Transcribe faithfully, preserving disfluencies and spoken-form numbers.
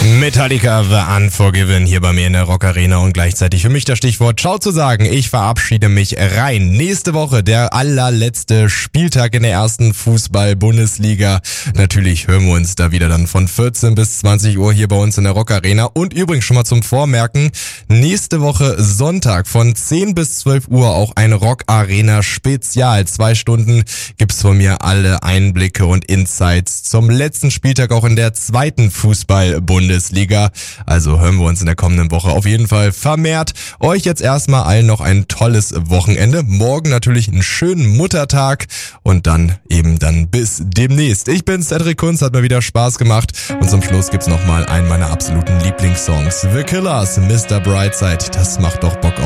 Metallica The Unforgiven hier bei mir in der Rock Arena und gleichzeitig für mich das Stichwort Ciao zu sagen. Ich verabschiede mich rein. Nächste Woche der allerletzte Spieltag in der ersten Fußball-Bundesliga. Natürlich hören wir uns da wieder dann von vierzehn bis zwanzig Uhr hier bei uns in der Rock Arena. Und übrigens schon mal zum Vormerken, nächste Woche Sonntag von zehn bis zwölf Uhr auch ein Rock Arena Spezial. Zwei Stunden gibt's von mir alle Einblicke und Insights zum letzten Spieltag auch in der zweiten Fußball-Bundesliga. Bundesliga. Also hören wir uns in der kommenden Woche auf jeden Fall vermehrt. Euch jetzt erstmal allen noch ein tolles Wochenende. Morgen natürlich einen schönen Muttertag und dann eben dann bis demnächst. Ich bin Cedric Kunz, hat mir wieder Spaß gemacht und zum Schluss gibt's nochmal einen meiner absoluten Lieblingssongs. The Killers, Mister Brightside. Das macht doch Bock auf